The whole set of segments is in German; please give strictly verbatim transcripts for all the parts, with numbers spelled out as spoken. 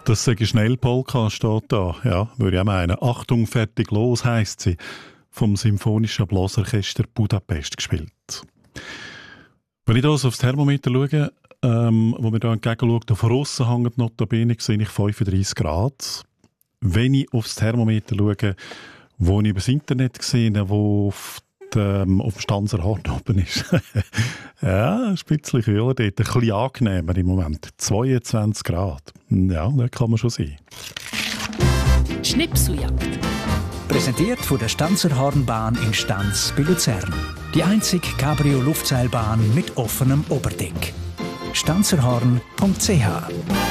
Das sage ich schnell, Polka steht da. Ja, würde ich auch meinen. Achtung, fertig, los heisst sie. Vom Symphonischen Blasorchester Budapest gespielt. Wenn ich da so aufs Thermometer schaue, ähm, wo mir da entgegenschaut, von aussen hängt notabene, sehe ich fünfunddreissig Grad. Wenn ich aufs Thermometer schaue, wo ich über das Internet gesehen wo auf, dem, auf dem Stanzer Horn oben ist. Ja, ein bisschen kühler dort, ein bisschen angenehmer im Moment. zweiundzwanzig Grad. Ja, das kann man schon sehen. Schnipseljagd. Präsentiert von der Stanzer Hornbahn in Stanz bei Luzern. Die einzige Cabrio-Luftseilbahn mit offenem Oberdeck. stanzerhorn punkt c h.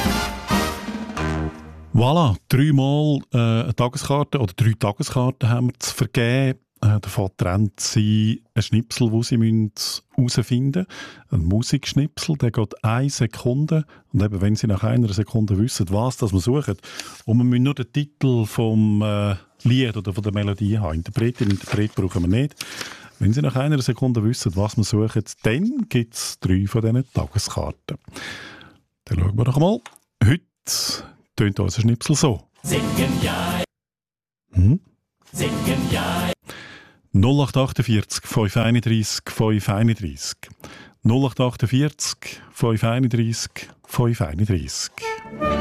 Voilà, dreimal äh, eine Tageskarte oder drei Tageskarten haben wir zu vergeben. Äh, davon trennt sie ein Schnipsel, den sie herausfinden müssen. Ein Musikschnipsel, der geht eine Sekunde. Und eben, wenn sie nach einer Sekunde wissen, was das wir suchen, und wir müssen nur den Titel vom äh, Lied oder von der Melodie haben. Interpretin, Interpret brauchen wir nicht. Wenn sie nach einer Sekunde wissen, was wir suchen, dann gibt es drei von diesen Tageskarten. Dann schauen wir doch mal. Heute tönt unser Schnipsel so. Singen ja. Hm? Singen ja. null acht achtundvierzig fünf einunddreissig fünf einunddreissig. null acht achtundvierzig fünf einunddreissig fünf einunddreissig.